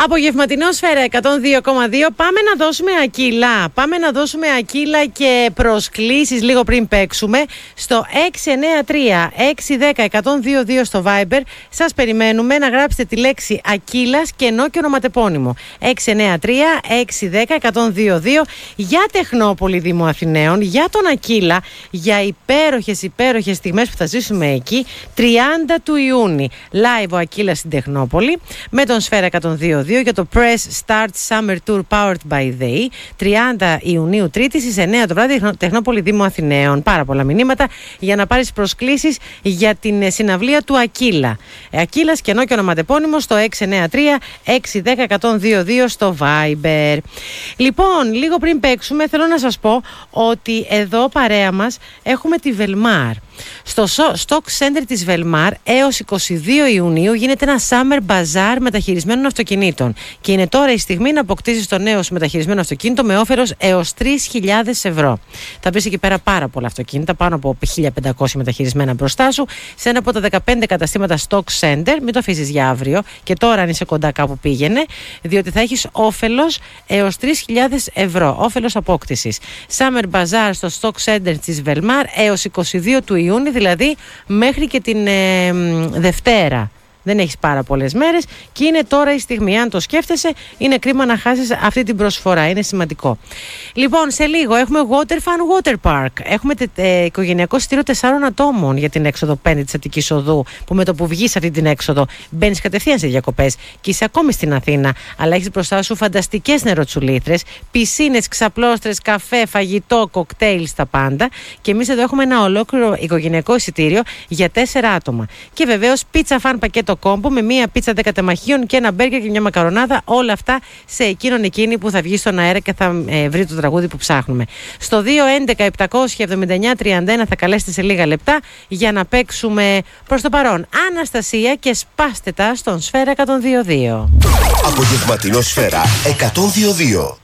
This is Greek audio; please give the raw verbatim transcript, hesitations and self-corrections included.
Απογευματινό Σφαίρα εκατόν δύο κόμμα δύο. Πάμε να δώσουμε ακύλα. Πάμε να δώσουμε ακύλα και προσκλήσεις λίγο πριν παίξουμε. Στο έξι εννιά τρία έξι ένα μηδέν ένα μηδέν δύο δύο στο Viber. Σας περιμένουμε να γράψετε τη λέξη ακύλας κενό και ονοματεπώνυμο. έξι εννιά τρία έξι ένα μηδέν ένα μηδέν δύο δύο για Τεχνόπολη Δήμου Αθηναίων, για τον Ακύλα, για υπέροχες υπέροχες στιγμές που θα ζήσουμε εκεί. τριάντα του Ιούνιου live ο Ακύλας στην Τεχνόπολη με τον Σφαίρα εκατόν δύο δύο για το Press Start Summer Tour Powered by ΔΕΗ. τριάντα Ιουνίου Τρίτη στις εννιά το βράδυ, Τεχνόπολη Δήμου Αθηναίων. Πάρα πολλά μηνύματα για να πάρεις προσκλήσεις για την συναυλία του Ακύλα. Ακύλας κενό και ονοματεπώνυμο στο έξι εννιά τρία έξι ένα μηδέν ένα μηδέν δύο δύο στο Viber. Λοιπόν, λίγο πριν παίξουμε θέλω να σας πω ότι εδώ παρέα μας έχουμε τη Velmar. Στο Stock Center της Velmar έως είκοσι δύο Ιουνίου γίνεται ένα Summer Bazaar μεταχειρισμένων αυτοκινήτων και είναι τώρα η στιγμή να αποκτήσεις το νέο σου μεταχειρισμένο αυτοκίνητο με όφελος έως τρεις χιλιάδες ευρώ. Θα βρεις εκεί πέρα πάρα πολλά αυτοκίνητα, πάνω από χίλια πεντακόσια μεταχειρισμένα μπροστά σου, σε ένα από τα δεκαπέντε καταστήματα Stock Center. Μην το αφήσεις για αύριο και τώρα, αν είσαι κοντά κάπου, πήγαινε, διότι θα έχεις όφελος έως τρεις χιλιάδες ευρώ. Όφελος απόκτησης. Summer Bazaar στο Stock Center της Velmar έως είκοσι δύο του Ιούνιου, δηλαδή μέχρι και την ε, Δευτέρα. Δεν έχεις πάρα πολλές μέρες και είναι τώρα η στιγμή. Αν το σκέφτεσαι, είναι κρίμα να χάσεις αυτή την προσφορά. Είναι σημαντικό. Λοιπόν, σε λίγο έχουμε Water Fun Water Park. Έχουμε τε, ε, οικογενειακό εισιτήριο τεσσάρων ατόμων για την έξοδο πέντε της Αττικής Οδού, που με το που βγεις αυτή την έξοδο μπαίνεις κατευθείαν σε διακοπές και είσαι ακόμη στην Αθήνα. Αλλά έχεις μπροστά σου φανταστικές νεροτσουλήθρες, πισίνες, ξαπλώστρες, καφέ, φαγητό, κοκτέιλ, τα πάντα. Και εμείς εδώ έχουμε ένα ολόκληρο οικογενειακό εισιτήριο για τέσσερα άτομα. Και βεβαίως πίτσα φαν πακέτο κόμπο με μία πίτσα δέκα τεμαχίων και ένα μπέργκερ και μια μακαρονάδα. Όλα αυτά σε εκείνον εκείνη που θα βγει στον αέρα και θα ε, βρει το τραγούδι που ψάχνουμε. Στο δύο έντεκα επτακόσια εβδομήντα εννιά τριάντα ένα θα καλέσετε σε λίγα λεπτά για να παίξουμε. Προς το παρόν, Αναστασία και σπάστε τα στον Σφαίρα εκατόν δύο δύο. Απογευματινό Σφαίρα εκατόν δύο δύο.